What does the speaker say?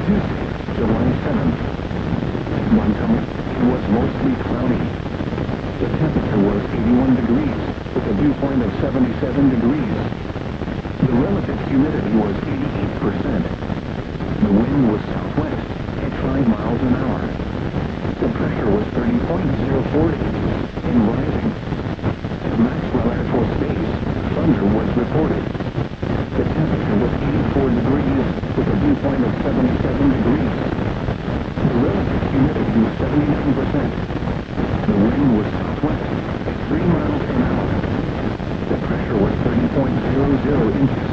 Tuesday, July 7th. Montgomery was mostly cloudy. The temperature was 81 degrees, with a dew point of 77 degrees. The relative humidity was 88%. The wind was southwest at 5 miles an hour. The pressure was 30.04 degrees and rising. At Maxwell Air Force Base, thunder was reported. The temperature was 84 degrees, with a dew point of 77 degrees. The relative humidity was 79%. The wind was southwest at 3 miles an hour. The pressure was 30.00 inches.